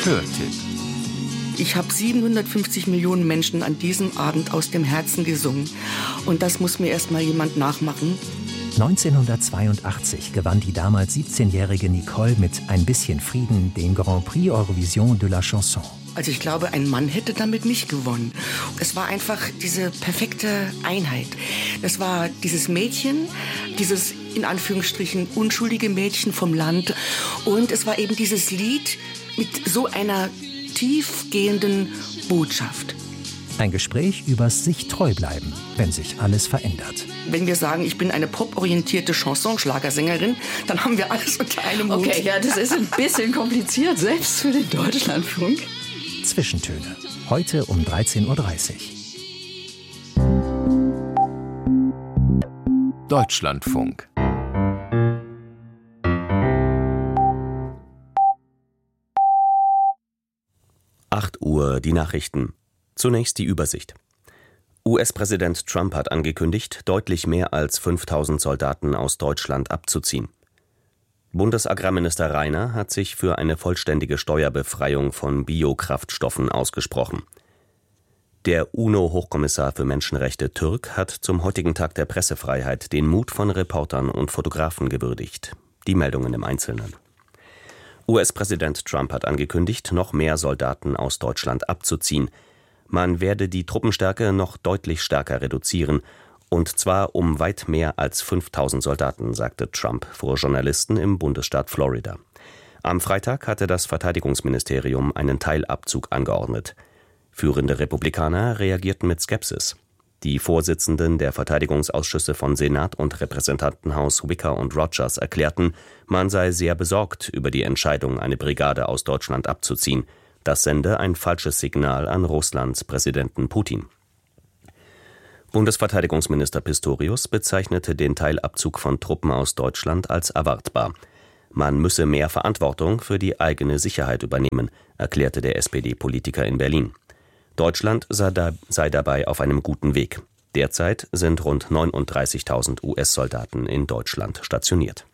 Hörtipp. Ich habe 750 Millionen Menschen an diesem Abend aus dem Herzen gesungen. Und das muss mir erst mal jemand nachmachen. 1982 gewann die damals 17-jährige Nicole mit Ein bisschen Frieden den Grand Prix Eurovision de la Chanson. Also ich glaube, ein Mann hätte damit nicht gewonnen. Es war einfach diese perfekte Einheit. Das war dieses Mädchen, dieses in Anführungsstrichen unschuldige Mädchen vom Land. Und es war eben dieses Lied mit so einer tiefgehenden Botschaft. Ein Gespräch übers sich treu bleiben, wenn sich alles verändert. Wenn wir sagen, ich bin eine poporientierte Chanson-Schlagersängerin, dann haben wir alles unter einem Hut. Okay, ja, das ist ein bisschen kompliziert, selbst für den Deutschlandfunk. Zwischentöne. Heute um 13:30 Uhr. Deutschlandfunk. Uhr, die Nachrichten. Zunächst die Übersicht. US-Präsident Trump hat angekündigt, deutlich mehr als 5.000 Soldaten aus Deutschland abzuziehen. Bundesagrarminister Rainer hat sich für eine vollständige Steuerbefreiung von Biokraftstoffen ausgesprochen. Der UNO-Hochkommissar für Menschenrechte Türk hat zum heutigen Tag der Pressefreiheit den Mut von Reportern und Fotografen gewürdigt. Die Meldungen im Einzelnen. US-Präsident Trump hat angekündigt, noch mehr Soldaten aus Deutschland abzuziehen. Man werde die Truppenstärke noch deutlich stärker reduzieren, und zwar um weit mehr als 5.000 Soldaten, sagte Trump vor Journalisten im Bundesstaat Florida. Am Freitag hatte das Verteidigungsministerium einen Teilabzug angeordnet. Führende Republikaner reagierten mit Skepsis. Die Vorsitzenden der Verteidigungsausschüsse von Senat und Repräsentantenhaus Wicker und Rogers erklärten, man sei sehr besorgt über die Entscheidung, eine Brigade aus Deutschland abzuziehen. Das sende ein falsches Signal an Russlands Präsidenten Putin. Bundesverteidigungsminister Pistorius bezeichnete den Teilabzug von Truppen aus Deutschland als erwartbar. Man müsse mehr Verantwortung für die eigene Sicherheit übernehmen, erklärte der SPD-Politiker in Berlin. Deutschland sei dabei auf einem guten Weg. Derzeit sind rund 39.000 US-Soldaten in Deutschland stationiert.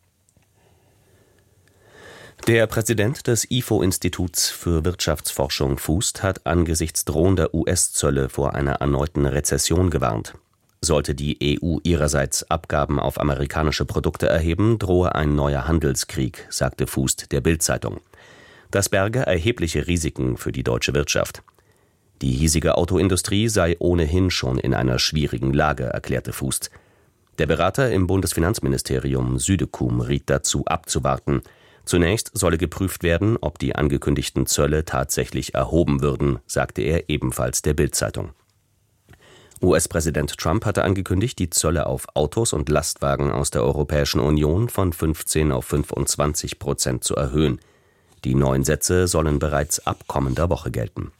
Der Präsident des IFO-Instituts für Wirtschaftsforschung Fußt hat angesichts drohender US-Zölle vor einer erneuten Rezession gewarnt. Sollte die EU ihrerseits Abgaben auf amerikanische Produkte erheben, drohe ein neuer Handelskrieg, sagte Fußt der Bild-Zeitung. Das berge erhebliche Risiken für die deutsche Wirtschaft. Die hiesige Autoindustrie sei ohnehin schon in einer schwierigen Lage, erklärte Fußt. Der Berater im Bundesfinanzministerium Südekum riet dazu, abzuwarten. Zunächst solle geprüft werden, ob die angekündigten Zölle tatsächlich erhoben würden, sagte er ebenfalls der Bild-Zeitung. US-Präsident Trump hatte angekündigt, die Zölle auf Autos und Lastwagen aus der Europäischen Union von 15% auf 25% zu erhöhen. Die neuen Sätze sollen bereits ab kommender Woche gelten.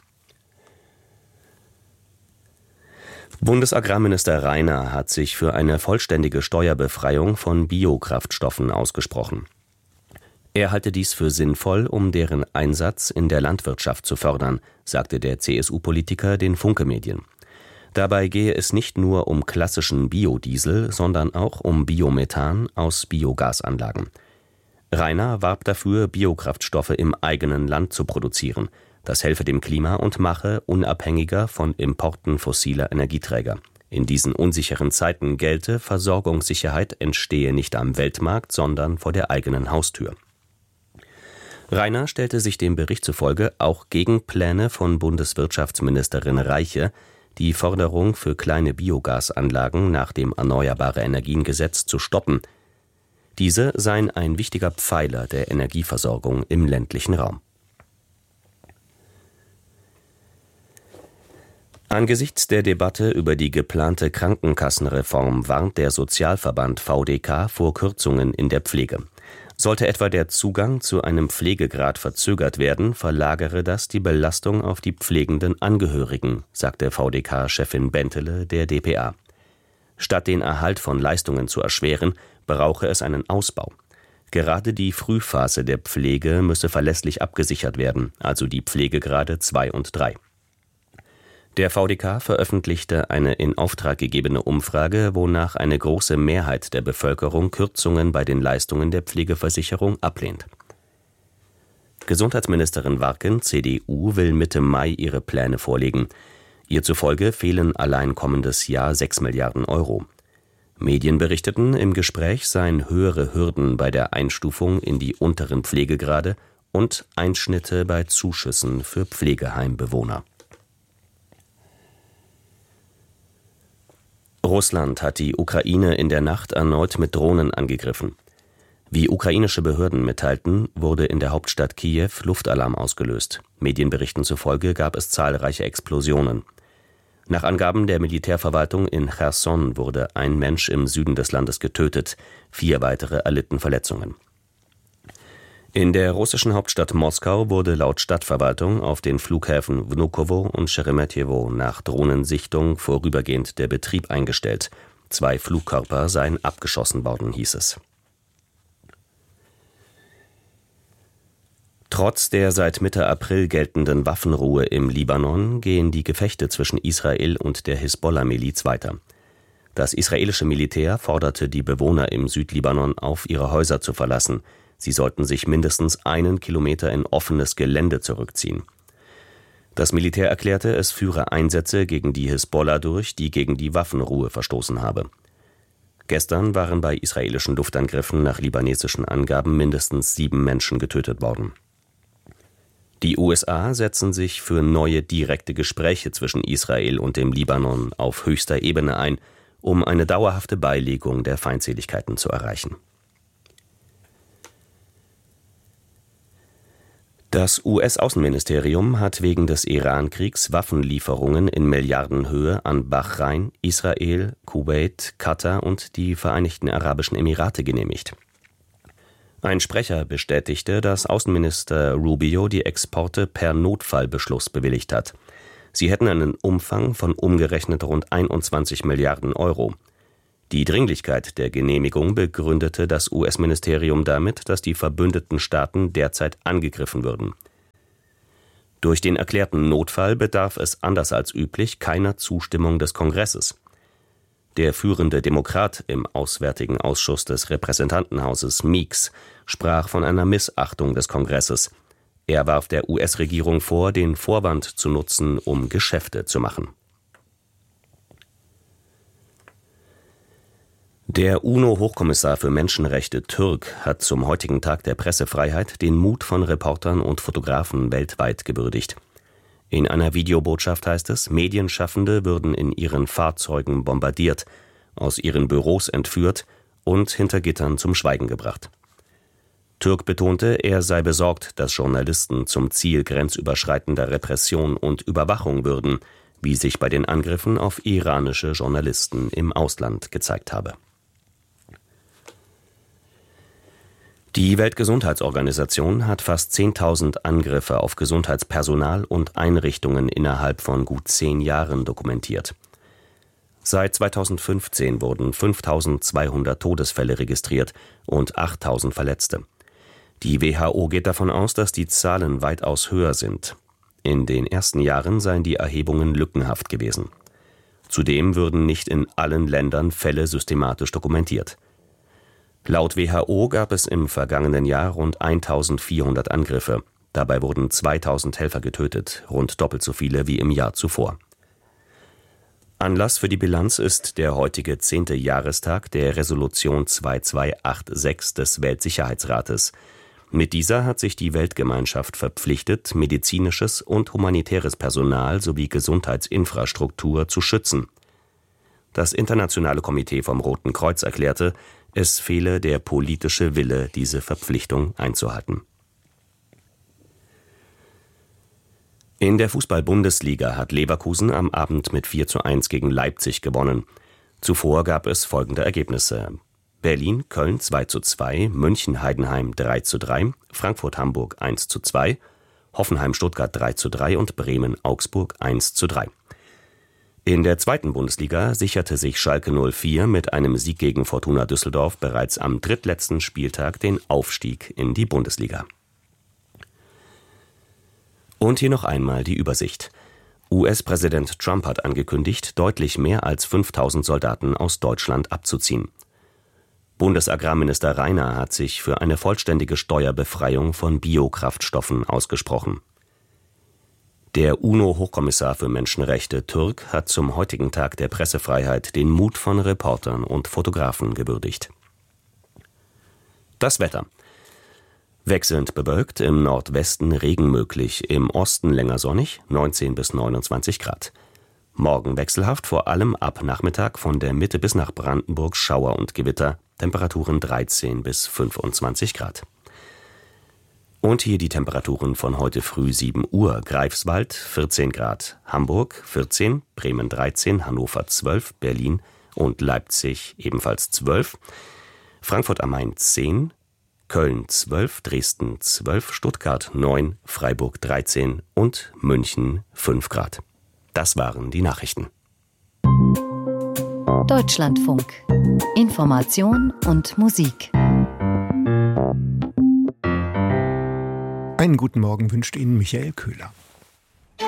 Bundesagrarminister Rainer hat sich für eine vollständige Steuerbefreiung von Biokraftstoffen ausgesprochen. Er halte dies für sinnvoll, um deren Einsatz in der Landwirtschaft zu fördern, sagte der CSU-Politiker den Funke-Medien. Dabei gehe es nicht nur um klassischen Biodiesel, sondern auch um Biomethan aus Biogasanlagen. Rainer warb dafür, Biokraftstoffe im eigenen Land zu produzieren. Das helfe dem Klima und mache unabhängiger von Importen fossiler Energieträger. In diesen unsicheren Zeiten gelte, Versorgungssicherheit entstehe nicht am Weltmarkt, sondern vor der eigenen Haustür. Rainer stellte sich dem Bericht zufolge auch gegen Pläne von Bundeswirtschaftsministerin Reiche, die Förderung für kleine Biogasanlagen nach dem Erneuerbare-Energien-Gesetz zu stoppen. Diese seien ein wichtiger Pfeiler der Energieversorgung im ländlichen Raum. Angesichts der Debatte über die geplante Krankenkassenreform warnt der Sozialverband VDK vor Kürzungen in der Pflege. Sollte etwa der Zugang zu einem Pflegegrad verzögert werden, verlagere das die Belastung auf die pflegenden Angehörigen, sagte VDK-Chefin Bentele der dpa. Statt den Erhalt von Leistungen zu erschweren, brauche es einen Ausbau. Gerade die Frühphase der Pflege müsse verlässlich abgesichert werden, also die Pflegegrade 2 und 3. Der VDK veröffentlichte eine in Auftrag gegebene Umfrage, wonach eine große Mehrheit der Bevölkerung Kürzungen bei den Leistungen der Pflegeversicherung ablehnt. Gesundheitsministerin Warken, CDU, will Mitte Mai ihre Pläne vorlegen. Ihr zufolge fehlen allein kommendes Jahr 6 Milliarden Euro. Medien berichteten, im Gespräch seien höhere Hürden bei der Einstufung in die unteren Pflegegrade und Einschnitte bei Zuschüssen für Pflegeheimbewohner. Russland hat die Ukraine in der Nacht erneut mit Drohnen angegriffen. Wie ukrainische Behörden mitteilten, wurde in der Hauptstadt Kiew Luftalarm ausgelöst. Medienberichten zufolge gab es zahlreiche Explosionen. Nach Angaben der Militärverwaltung in Cherson wurde ein Mensch im Süden des Landes getötet, 4 weitere erlitten Verletzungen. In der russischen Hauptstadt Moskau wurde laut Stadtverwaltung auf den Flughäfen Vnukovo und Scheremetjewo nach Drohnensichtung vorübergehend der Betrieb eingestellt. 2 Flugkörper seien abgeschossen worden, hieß es. Trotz der seit Mitte April geltenden Waffenruhe im Libanon gehen die Gefechte zwischen Israel und der Hisbollah-Miliz weiter. Das israelische Militär forderte die Bewohner im Südlibanon auf, ihre Häuser zu verlassen. Sie sollten sich mindestens 1 Kilometer in offenes Gelände zurückziehen. Das Militär erklärte, es führe Einsätze gegen die Hisbollah durch, die gegen die Waffenruhe verstoßen habe. Gestern waren bei israelischen Luftangriffen nach libanesischen Angaben mindestens 7 Menschen getötet worden. Die USA setzen sich für neue direkte Gespräche zwischen Israel und dem Libanon auf höchster Ebene ein, um eine dauerhafte Beilegung der Feindseligkeiten zu erreichen. Das US-Außenministerium hat wegen des Iran-Kriegs Waffenlieferungen in Milliardenhöhe an Bahrain, Israel, Kuwait, Katar und die Vereinigten Arabischen Emirate genehmigt. Ein Sprecher bestätigte, dass Außenminister Rubio die Exporte per Notfallbeschluss bewilligt hat. Sie hätten einen Umfang von umgerechnet rund 21 Milliarden Euro. Die Dringlichkeit der Genehmigung begründete das US-Ministerium damit, dass die verbündeten Staaten derzeit angegriffen würden. Durch den erklärten Notfall bedarf es anders als üblich keiner Zustimmung des Kongresses. Der führende Demokrat im Auswärtigen Ausschuss des Repräsentantenhauses Meeks sprach von einer Missachtung des Kongresses. Er warf der US-Regierung vor, den Vorwand zu nutzen, um Geschäfte zu machen. Der UNO-Hochkommissar für Menschenrechte Türk hat zum heutigen Tag der Pressefreiheit den Mut von Reportern und Fotografen weltweit gewürdigt. In einer Videobotschaft heißt es, Medienschaffende würden in ihren Fahrzeugen bombardiert, aus ihren Büros entführt und hinter Gittern zum Schweigen gebracht. Türk betonte, er sei besorgt, dass Journalisten zum Ziel grenzüberschreitender Repression und Überwachung würden, wie sich bei den Angriffen auf iranische Journalisten im Ausland gezeigt habe. Die Weltgesundheitsorganisation hat fast 10.000 Angriffe auf Gesundheitspersonal und Einrichtungen innerhalb von gut 10 Jahren dokumentiert. Seit 2015 wurden 5.200 Todesfälle registriert und 8.000 Verletzte. Die WHO geht davon aus, dass die Zahlen weitaus höher sind. In den ersten Jahren seien die Erhebungen lückenhaft gewesen. Zudem würden nicht in allen Ländern Fälle systematisch dokumentiert. Laut WHO gab es im vergangenen Jahr rund 1.400 Angriffe. Dabei wurden 2.000 Helfer getötet, rund doppelt so viele wie im Jahr zuvor. Anlass für die Bilanz ist der heutige 10. Jahrestag der Resolution 2286 des Weltsicherheitsrates. Mit dieser hat sich die Weltgemeinschaft verpflichtet, medizinisches und humanitäres Personal sowie Gesundheitsinfrastruktur zu schützen. Das Internationale Komitee vom Roten Kreuz erklärte, es fehle der politische Wille, diese Verpflichtung einzuhalten. In der Fußball-Bundesliga hat Leverkusen am Abend mit 4:1 gegen Leipzig gewonnen. Zuvor gab es folgende Ergebnisse: Berlin-Köln 2:2, München-Heidenheim 3:3, Frankfurt-Hamburg 1:2, Hoffenheim-Stuttgart 3:3 und Bremen-Augsburg 1:3. In der zweiten Bundesliga sicherte sich Schalke 04 mit einem Sieg gegen Fortuna Düsseldorf bereits am drittletzten Spieltag den Aufstieg in die Bundesliga. Und hier noch einmal die Übersicht. US-Präsident Trump hat angekündigt, deutlich mehr als 5.000 Soldaten aus Deutschland abzuziehen. Bundesagrarminister Rainer hat sich für eine vollständige Steuerbefreiung von Biokraftstoffen ausgesprochen. Der UNO-Hochkommissar für Menschenrechte Türk hat zum heutigen Tag der Pressefreiheit den Mut von Reportern und Fotografen gewürdigt. Das Wetter. Wechselnd bewölkt, im Nordwesten Regen möglich, im Osten länger sonnig, 19 bis 29 Grad. Morgen wechselhaft, vor allem ab Nachmittag von der Mitte bis nach Brandenburg Schauer und Gewitter, Temperaturen 13 bis 25 Grad. Und hier die Temperaturen von heute früh 7 Uhr. Greifswald 14 Grad, Hamburg 14, Bremen 13, Hannover 12, Berlin und Leipzig ebenfalls 12, Frankfurt am Main 10, Köln 12, Dresden 12, Stuttgart 9, Freiburg 13 und München 5 Grad. Das waren die Nachrichten. Deutschlandfunk. Information und Musik. Einen guten Morgen wünscht Ihnen Michael Köhler.